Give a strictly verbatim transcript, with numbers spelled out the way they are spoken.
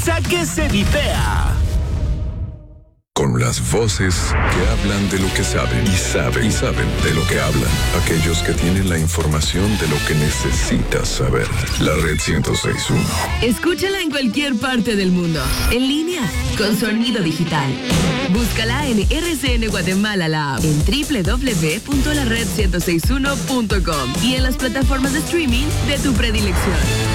risa que se vipea. Con las voces que hablan de lo que saben y saben y saben de lo que hablan. Aquellos que tienen la información de lo que necesitas saber. La Red ciento seis punto uno. Escúchala en cualquier parte del mundo. En línea, con sonido digital. Búscala en R C N Guatemala la app, en doble u doble u doble u punto la red ciento sesenta y uno punto com y en las plataformas de streaming de tu predilección.